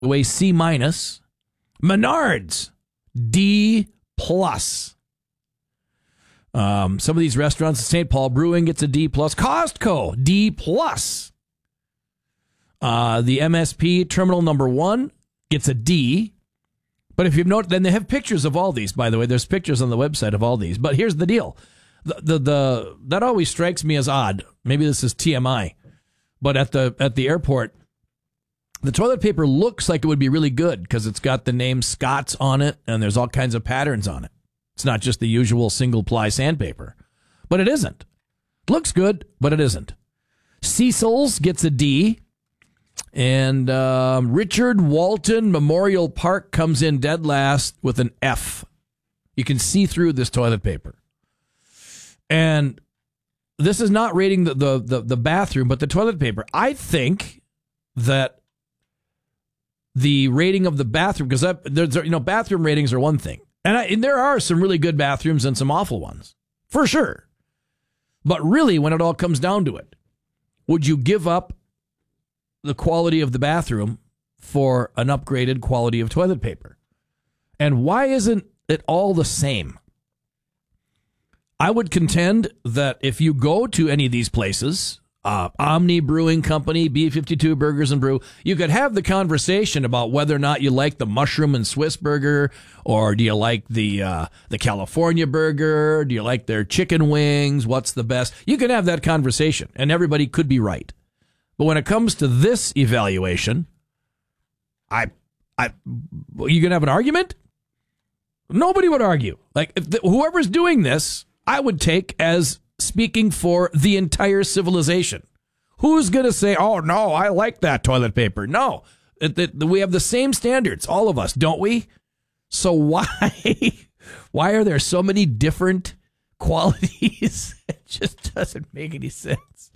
way, C-. Menards, D+. Some of these restaurants, St. Paul Brewing gets a D+. Costco, D+. The MSP Terminal Number 1 gets a D. But if you've noticed, then they have pictures of all these, by the way. There's pictures on the website of all these. But here's the deal. That always strikes me as odd. Maybe this is TMI. But at the airport, the toilet paper looks like it would be really good because it's got the name Scott's on it and there's all kinds of patterns on it. It's not just the usual single-ply sandpaper. But it isn't. It looks good, but it isn't. Cecil's gets a D. And Richard Walton Memorial Park comes in dead last with an F. You can see through this toilet paper. And this is not rating the bathroom, but the toilet paper. I think that the rating of the bathroom, because bathroom ratings are one thing. And there are some really good bathrooms and some awful ones, for sure. But really, when it all comes down to it, would you give up the quality of the bathroom for an upgraded quality of toilet paper? And why isn't it all the same? I would contend that if you go to any of these places, Omni Brewing Company, B52 Burgers and Brew, you could have the conversation about whether or not you like the mushroom and Swiss burger, or do you like the California burger? Do you like their chicken wings? What's the best? You can have that conversation, and everybody could be right. But when it comes to this evaluation, you gonna have an argument? Nobody would argue. Like, whoever's doing this, I would take as speaking for the entire civilization. Who's going to say, oh, no, I like that toilet paper? No. We have the same standards, all of us, don't we? So why are there so many different qualities? It just doesn't make any sense.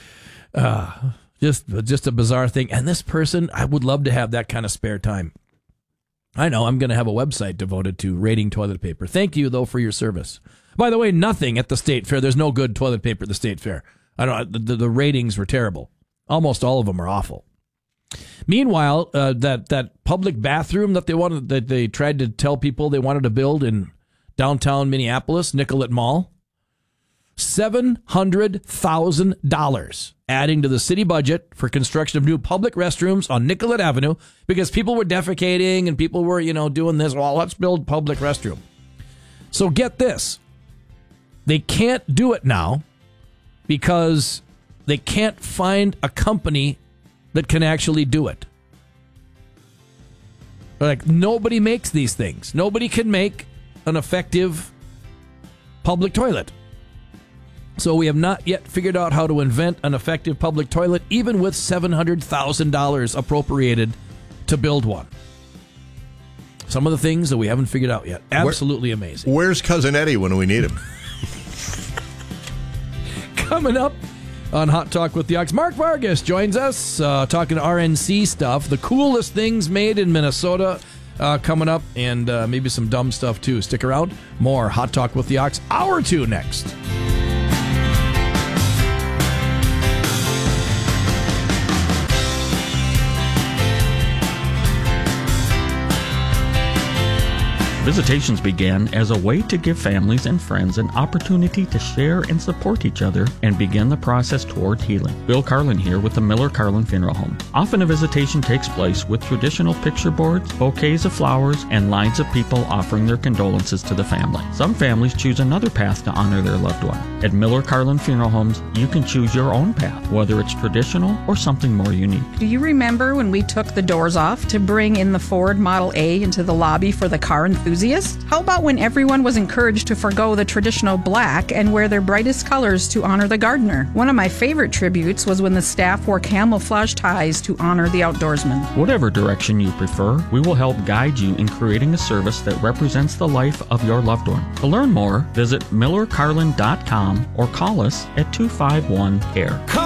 Just a bizarre thing. And this person, I would love to have that kind of spare time. I know, I'm going to have a website devoted to rating toilet paper. Thank you, though, for your service. By the way, nothing at the State Fair. There's no good toilet paper at the State Fair. I don't. The ratings were terrible. Almost all of them are awful. Meanwhile, that public bathroom that they tried to tell people they wanted to build in downtown Minneapolis, Nicollet Mall, $700,000 adding to the city budget for construction of new public restrooms on Nicollet Avenue because people were defecating and people were, doing this. Well, let's build public restroom. So get this. They can't do it now because they can't find a company that can actually do it. Like, nobody makes these things. Nobody can make an effective public toilet. So we have not yet figured out how to invent an effective public toilet, even with $700,000 appropriated to build one. Some of the things that we haven't figured out yet. Absolutely amazing. Where's Cousin Eddie when we need him? Coming up on Hot Talk with the Ox, Mark Vargas joins us talking RNC stuff, the coolest things made in Minnesota coming up, and maybe some dumb stuff too. Stick around. More Hot Talk with the Ox, hour 2 next. Visitations began as a way to give families and friends an opportunity to share and support each other and begin the process toward healing. Bill Carlin here with the Miller Carlin Funeral Home. Often a visitation takes place with traditional picture boards, bouquets of flowers, and lines of people offering their condolences to the family. Some families choose another path to honor their loved one. At Miller Carlin Funeral Homes, you can choose your own path, whether it's traditional or something more unique. Do you remember when we took the doors off to bring in the Ford Model A into the lobby for the car enthusiast? How about when everyone was encouraged to forgo the traditional black and wear their brightest colors to honor the gardener? One of my favorite tributes was when the staff wore camouflage ties to honor the outdoorsman. Whatever direction you prefer, we will help guide you in creating a service that represents the life of your loved one. To learn more, visit millercarlin.com or call us at 251-CARE.